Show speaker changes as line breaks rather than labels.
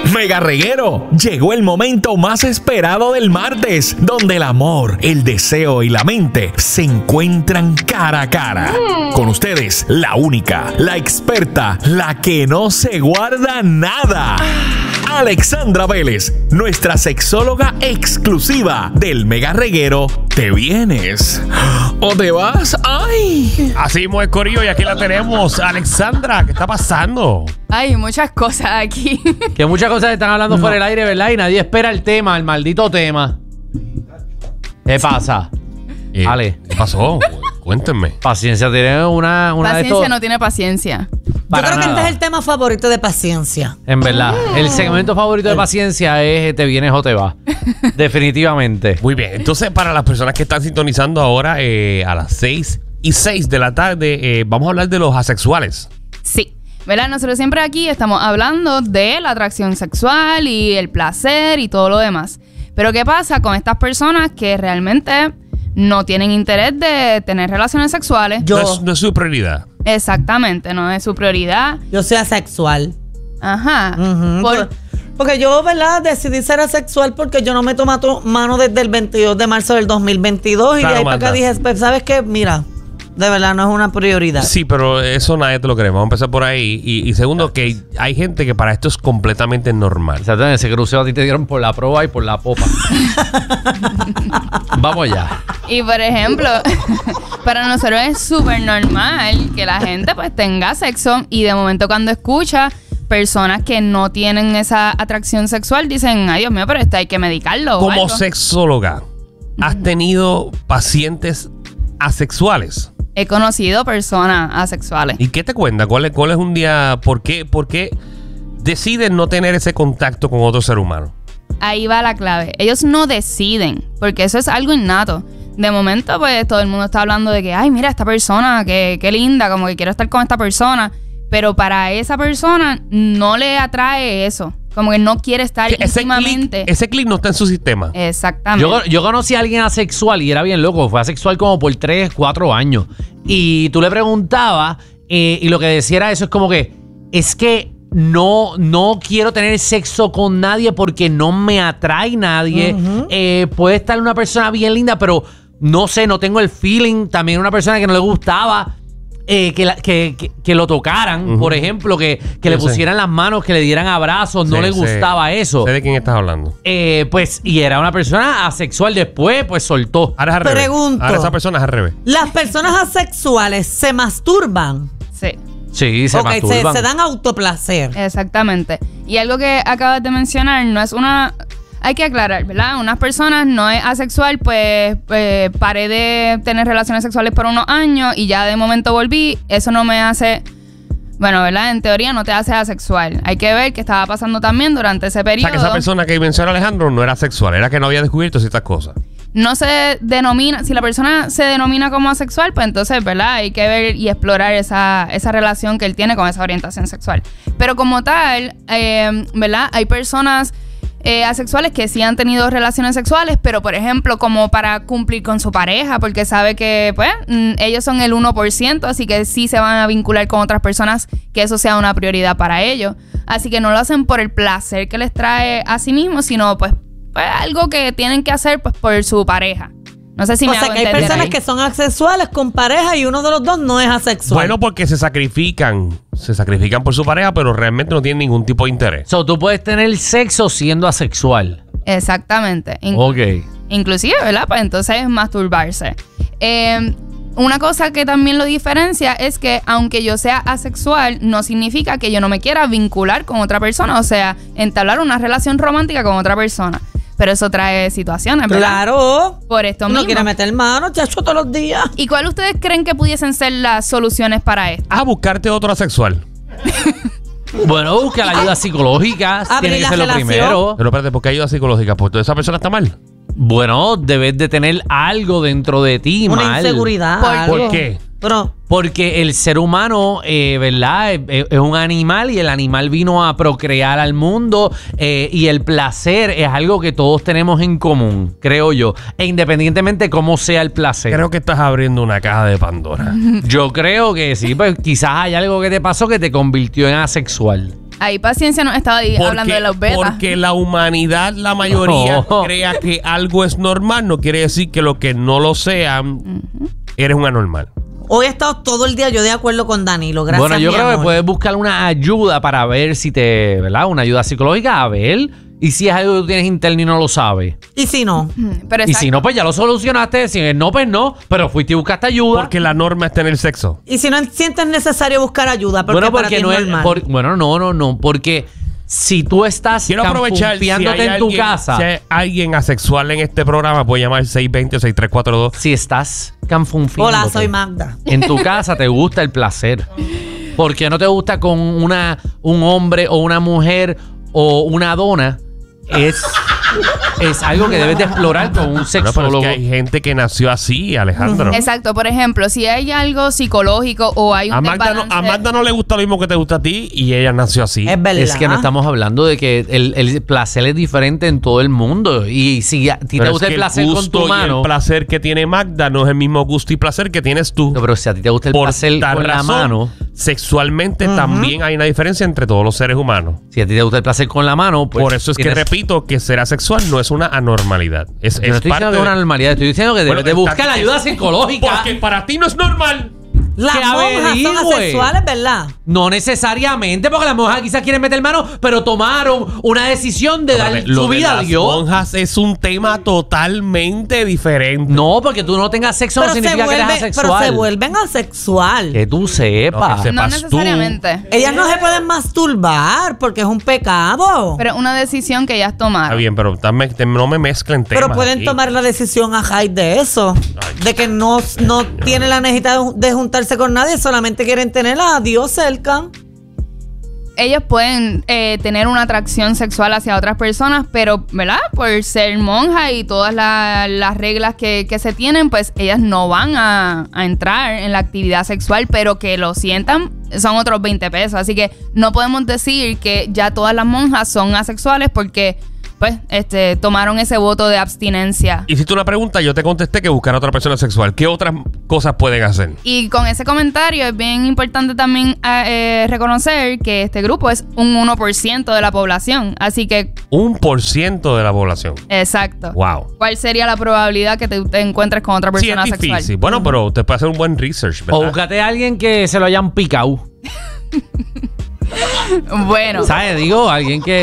Mega Reguero, llegó el momento más esperado del martes, donde el amor, el deseo y la mente se encuentran cara a cara. Con ustedes, la única, la experta, la que no se guarda nada. Alexandra Vélez, nuestra sexóloga exclusiva del Mega Reguero. ¿Te vienes o te vas? ¡Ay!
Así mismo es, corillo, y aquí la tenemos. Alexandra, ¿qué está pasando?
Hay muchas cosas aquí.
Que muchas cosas están hablando fuera del aire, ¿verdad? Y nadie espera el tema, el maldito tema. ¿Qué pasa? Ale.
¿Qué pasó? Cuéntenme.
Paciencia, tiene una de
Paciencia
estos.
no tiene paciencia.
Yo creo que este es el tema favorito de Paciencia.
En verdad, el segmento favorito de Paciencia es ¿te vienes o te vas? Definitivamente.
Muy bien, entonces para las personas que están sintonizando ahora a las 6:06 de la tarde, vamos a hablar de los asexuales.
Sí, ¿verdad? Nosotros siempre aquí estamos hablando de la atracción sexual y el placer y todo lo demás. Pero ¿qué pasa con estas personas que realmente no tienen interés de tener relaciones sexuales?
No es su prioridad.
Exactamente, no es su prioridad.
Yo soy asexual.
Ajá.
Porque yo, ¿verdad? Decidí ser asexual porque yo no me tomo mano desde el 22 de marzo del 2022 y
Claro,
de ahí para acá dije, pues, ¿sabes qué? Mira, de verdad no es una prioridad.
Sí, pero eso nadie te lo cree. Vamos a empezar por ahí. Y segundo, que hay gente que para esto es completamente normal.
Exactamente, ese cruceo a ti te dieron por la proa y por la popa. Vamos ya.
Y por ejemplo, para nosotros es súper normal que la gente pues tenga sexo y de momento cuando escucha personas que no tienen esa atracción sexual dicen, ay Dios mío, pero esto hay que medicarlo. o
Como
algo.
sexóloga, ¿has tenido pacientes asexuales?
He conocido personas asexuales.
¿Y qué te cuenta? ¿Cuál es un día? ¿Por qué deciden no tener ese contacto con otro ser humano?
Ahí va la clave. Ellos no deciden, porque eso es algo innato. De momento, pues, todo el mundo está hablando de que, ay, mira, esta persona, qué linda, como que quiero estar con esta persona. Pero para esa persona no le atrae eso. Como que no quiere estar íntimamente.
Ese clic no está en su sistema.
Exactamente.
Yo conocí a alguien asexual y era bien loco. Fue asexual como por 3, 4 años. Y tú le preguntabas y lo que decía era eso. Es como que, es que no quiero tener sexo con nadie porque no me atrae nadie. Puede estar una persona bien linda, pero no sé, no tengo el feeling. También una persona que no le gustaba que lo tocaran, por ejemplo, que le pusieran las manos, que le dieran abrazos, no le gustaba eso.
Sé de quién estás hablando.
Pues, y era una persona asexual. Después, pues soltó.
Ahora es al revés.
Pregunto.
Ahora esa persona es al revés.
¿Las personas asexuales se masturban?
Sí.
Sí, se masturban.
Se dan autoplacer.
Exactamente. Y algo que acabas de mencionar no es una... Hay que aclarar, ¿verdad? Unas personas no es asexual, pues paré de tener relaciones sexuales por unos años y ya de momento volví. Eso no me hace... Bueno, ¿verdad? En teoría no te hace asexual. Hay que ver qué estaba pasando también durante ese periodo.
O sea, que esa persona que menciona Alejandro no era sexual, era que no había descubierto ciertas cosas.
No se denomina, si la persona se denomina como asexual, pues entonces, ¿verdad? Hay que ver y explorar esa relación que él tiene con esa orientación sexual. Pero como tal, ¿verdad? Hay personas asexuales que sí han tenido relaciones sexuales, pero por ejemplo, como para cumplir con su pareja, porque sabe que, pues, ellos son el 1%, así que sí se van a vincular con otras personas, que eso sea una prioridad para ellos. Así que no lo hacen por el placer que les trae a sí mismos, sino pues algo que tienen que hacer pues por su pareja. No sé si me hago
O sea, que hay
entender
personas
ahí.
que son asexuales con pareja y uno de los dos no es asexual.
Bueno, porque se sacrifican por su pareja, pero realmente no tienen ningún tipo de interés.
So, tú puedes tener sexo siendo asexual.
Exactamente.
Ok.
Inclusive, ¿verdad? Pues entonces masturbarse. Una cosa que también lo diferencia es que aunque yo sea asexual, no significa que yo no me quiera vincular con otra persona, o sea, entablar una relación romántica con otra persona. Pero eso trae situaciones, ¿verdad?
Claro.
Por esto
Uno
mismo.
quiere meter mano, chacho, todos los días.
¿Y cuál ustedes creen que pudiesen ser las soluciones para esto?
Buscarte otro asexual.
Bueno, busca la ayuda psicológica.
Abrir
Tiene que
la
ser lo
relación.
primero.
Pero espérate, ¿por qué ayuda psicológica? Pues toda esa persona está mal.
Bueno, debes de tener algo dentro de ti,
Una
mal.
inseguridad.
¿Por qué?
Pero,
Porque el ser humano, ¿verdad? Es un animal y el animal vino a procrear al mundo y el placer es algo que todos tenemos en común, creo yo. E independientemente de cómo sea el placer.
Creo que estás abriendo una caja de Pandora.
Yo creo que sí, pues quizás hay algo que te pasó que te convirtió en asexual.
Ahí Paciencia nos estaba hablando de los betas.
Porque la humanidad, la mayoría,
No.
crea que algo es normal. No quiere decir que lo que no lo sea, eres un anormal.
Hoy he estado todo el día yo de acuerdo con Danilo. Gracias,
Bueno, yo
mi
creo que
amor.
puedes buscar una ayuda para ver si ¿verdad? Una ayuda psicológica, a ver. Y si es algo que tú tienes interno y no lo sabes.
¿Y si no?
Pero
Y si no, pues ya lo solucionaste. Si no, pues no. Pero fuiste y buscaste ayuda.
Porque la norma es tener sexo.
¿Y si no sientes necesario buscar ayuda? Porque
Bueno,
para ti
porque no es.
normal.
Bueno, no. Porque si tú estás
Quiero aprovechar si hay
canfunfiándote en tu
alguien,
casa.
si hay alguien asexual en este programa, puede llamar 620-6342.
Si estás canfunfiándote.
Hola, soy Magda.
En tu casa te gusta el placer. ¿Por qué no te gusta con un hombre o una mujer o una dona? Es algo que debes de explorar con un
No, pero
sexólogo.
es que hay gente que nació así, Alejandro.
Exacto, por ejemplo, si hay algo psicológico o hay un
A Magda no le gusta lo mismo que te gusta a ti y ella nació así.
Es verdad.
Es que no estamos hablando de que el placer es diferente en todo el mundo. Y si a ti
Pero
te gusta
es
el
que
placer con
gusto
tu
y
mano.
el placer que tiene Magda no es el mismo gusto y placer que tienes tú.
No, pero si a ti te gusta el
Por
placer
tal
con la
razón,
mano.
sexualmente también hay una diferencia entre todos los seres humanos.
Si a ti te gusta el placer con la mano, pues.
Por eso es que
tienes-
repito que ser asexual no es una anormalidad. Es
Yo no estoy diciendo que es una normalidad, estoy diciendo que debes de buscar
está-
ayuda psicológica.
Porque para ti no es normal.
Las
que
monjas son
averigüe.
asexuales, ¿verdad?
No necesariamente, porque las monjas quizás quieren meter mano, pero tomaron una decisión de dar
Lo
su
de
vida a
las
Dios.
monjas es un tema totalmente diferente.
No, porque tú no tengas sexo no significa que eres asexual.
pero se vuelven asexual.
Que tú sepas.
No, que
No
sepas tú.
necesariamente.
Ellas no se pueden masturbar porque es un pecado.
Pero una decisión que ellas tomaron.
Está bien, pero no me mezclen temas.
Pero pueden
aquí.
tomar la decisión a raíz de eso. De que no tienen la necesidad de juntarse con nadie, solamente quieren tener a Dios cerca.
Ellos pueden tener una atracción sexual hacia otras personas, pero, ¿verdad? Por ser monja y todas las reglas que se tienen, pues ellas no van a entrar en la actividad sexual, pero que lo sientan son otros 20 pesos. Así que no podemos decir que ya todas las monjas son asexuales porque, pues, tomaron ese voto de abstinencia.
Hiciste una pregunta, yo te contesté que buscar a otra persona sexual. ¿Qué otras cosas pueden hacer?
Y con ese comentario es bien importante también reconocer que este grupo es un 1% de la población. Así que,
1% de la población.
exacto.
Wow.
¿Cuál sería la probabilidad que te encuentres con otra
Sí,
persona
es
sexual?
difícil. Bueno, pero usted puede hacer un buen research,
O
¿verdad?
búscate a alguien que se lo hayan picado.
Bueno.
¿Sabes? Digo, alguien que